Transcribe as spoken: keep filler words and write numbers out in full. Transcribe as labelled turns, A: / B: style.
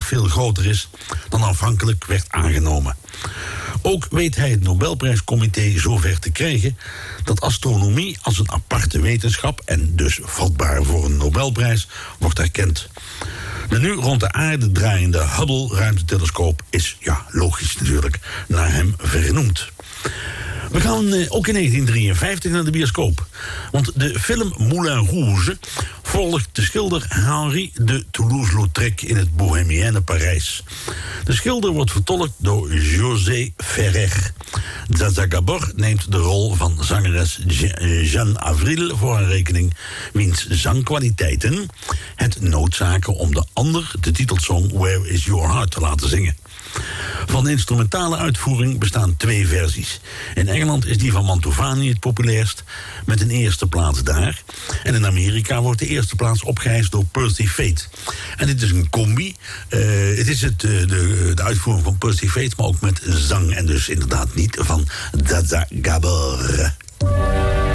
A: veel groter is dan aanvankelijk werd aangenomen. Ook weet hij het Nobelprijscomité zover te krijgen dat astronomie als een aparte wetenschap en dus vatbaar voor een Nobelprijs wordt erkend. De nu rond de aarde draaiende Hubble-ruimtetelescoop is, ja, logisch natuurlijk, naar hem vernoemd. We gaan eh, ook in negentien drieënvijftig naar de bioscoop. Want de film Moulin Rouge volgt de schilder Henri de Toulouse-Lautrec in het bohemienne Parijs. De schilder wordt vertolkt door José Ferrer. Zaza Gabor neemt de rol van zangeres Je- Jeanne Avril voor haar rekening, wiens zangkwaliteiten het noodzaken om de ander de titelsong Where Is Your Heart te laten zingen. Van de instrumentale uitvoering bestaan twee versies. In Engeland is die van Mantovani het populairst, met een eerste plaats daar. En in Amerika wordt de eerste plaats opgeëist door Percy Faith. En dit is een combi. Uh, het is het, uh, de, de uitvoering van Percy Faith, maar ook met zang. En dus inderdaad niet van Zaza Gabor.